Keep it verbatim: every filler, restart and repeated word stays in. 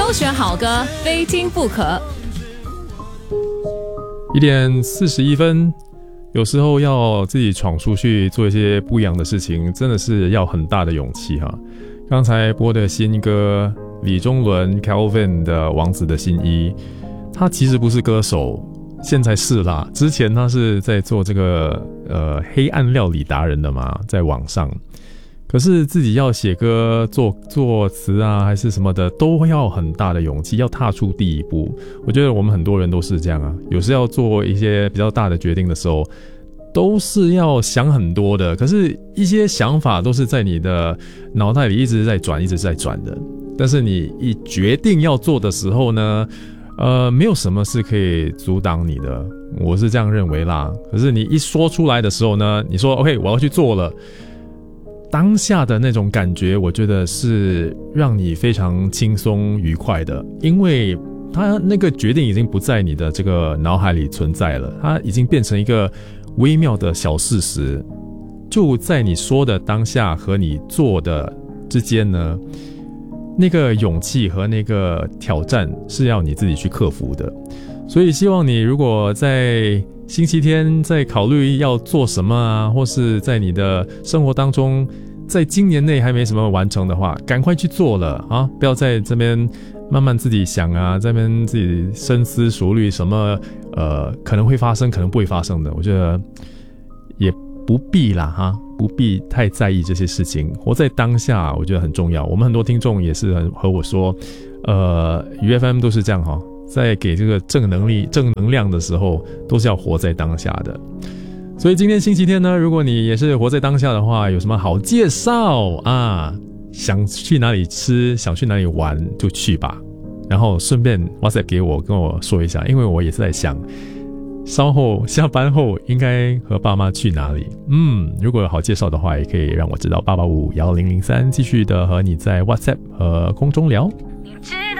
首选好歌，非听不可。 一点四十一分，有时候要自己闯出去做一些不一样的事情，真的是要很大的勇气哈。刚才播的新歌，李宗伦 Calvin 的《王子的新衣》，他其实不是歌手，现在是啦。之前他是在做这个呃黑暗料理达人的嘛，在网上。可是自己要写歌、作作词啊，还是什么的，都要很大的勇气，要踏出第一步。我觉得我们很多人都是这样啊，有时要做一些比较大的决定的时候，都是要想很多的。可是，一些想法都是在你的脑袋里一直在转，一直在转的。但是你一决定要做的时候呢，呃，没有什么是可以阻挡你的，我是这样认为啦。可是你一说出来的时候呢，你说 OK， 我要去做了。当下的那种感觉，我觉得是让你非常轻松愉快的，因为它那个决定已经不在你的这个脑海里存在了，它已经变成一个微妙的小事实，就在你说的当下和你做的之间呢，那个勇气和那个挑战是要你自己去克服的。所以希望你如果在星期天在考虑要做什么啊，或是在你的生活当中在今年内还没什么完成的话，赶快去做了啊！不要在这边慢慢自己想啊，在这边自己深思熟虑什么呃可能会发生可能不会发生的，我觉得也不必啦哈，不必太在意这些事情，活在当下我觉得很重要。我们很多听众也是很和我说呃 U F M 都是这样哈，在给这个正能力正能量的时候都是要活在当下的。所以今天星期天呢，如果你也是活在当下的话，有什么好介绍啊？想去哪里吃，想去哪里玩就去吧，然后顺便 WhatsApp 给我跟我说一下，因为我也是在想稍后下班后应该和爸妈去哪里。嗯，如果有好介绍的话，也可以让我知道。八八五一零零三继续的和你在 WhatsApp 和空中聊。